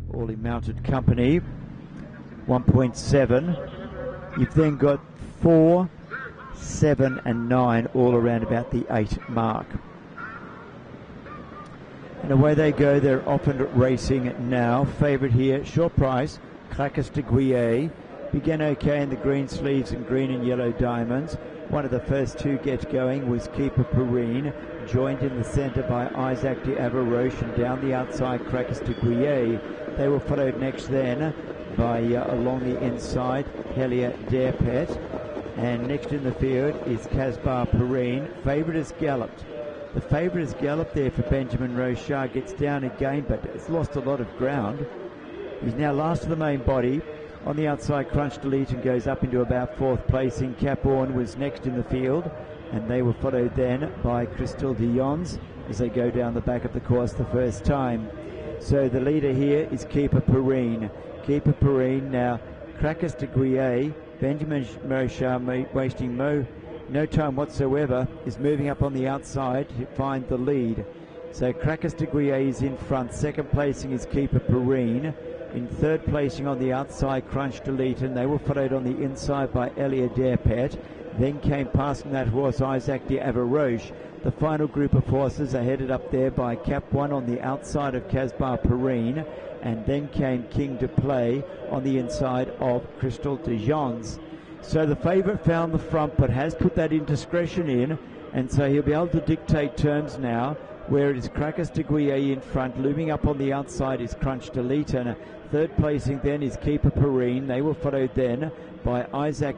all in mounted company, 1.7. You've then got 4, 7 and 9 all around about the 8 mark. And away they go. They're often racing now. Favourite here, short price, Cracas de Guillet. Began okay in the green sleeves and green and yellow diamonds. One of the first to get going was Keeper Perrine, joined in the centre by Isaac de Avaroche, and down the outside Cracas de Guillet. They were followed next then by along the inside Helia Derpet, and next in the field is Casbar Perrine. Favourite has galloped. The favourite has galloped there for Benjamin Rochard. Gets down again, but it's lost a lot of ground. He's now last of the main body. On the outside, Crunch Delete, and goes up into about 4th placing. Cap Horn was next in the field, and they were followed then by Crystal de Yons as they go down the back of the course the first time. So the leader here is Keeper Perrine. Keeper Perrine now, Cracas de Guillet. Benjamin Rochard, wasting no time whatsoever, is moving up on the outside to find the lead. So Cracas de Guillet is in front. Second placing is Keeper Perrine. In third placing on the outside, Crunch Delete, and they were followed on the inside by Elia Derpet. Then came passing that horse Isaac de Avaroche. The final group of horses are headed up there by Cap One on the outside of Casbar Perrine, and then came King de Play on the inside of Crystal de Jons. So the favourite found the front, but has put that indiscretion in, and so he'll be able to dictate terms now, where it is Cracas de Guillet in front. Looming up on the outside is Crunch Delete, and third placing then is Keeper Perrine. They were followed then by Isaac